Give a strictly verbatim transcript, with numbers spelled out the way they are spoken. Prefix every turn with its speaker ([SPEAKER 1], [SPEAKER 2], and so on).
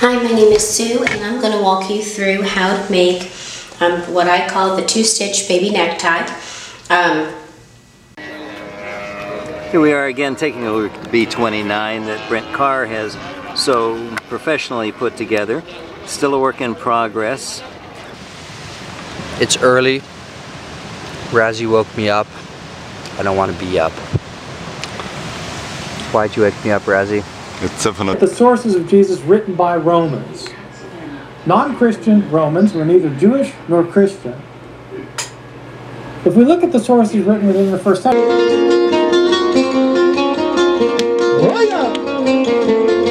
[SPEAKER 1] Hi, my name is Sue, and I'm going to walk you through how to make um, what I call the two-stitch baby necktie. Um,
[SPEAKER 2] Here we are again taking a look at the B twenty-nine that Brent Carr has so professionally put together. Still a work in progress.
[SPEAKER 3] It's early. Razzie woke me up. I don't want to be up. Why'd you wake me up, Razzie?
[SPEAKER 4] It's definitely
[SPEAKER 5] The sources of Jesus written by Romans. Non-Christian Romans were neither Jewish nor Christian. If we look at the sources written within the first century,